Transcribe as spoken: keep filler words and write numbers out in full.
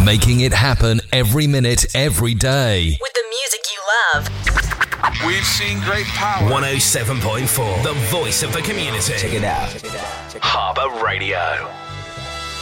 Making it happen every minute, every day. With the music you love. We've seen great power. one oh seven point four, the voice of the community. Check it out. Check it out. Check it out. Harbour Radio.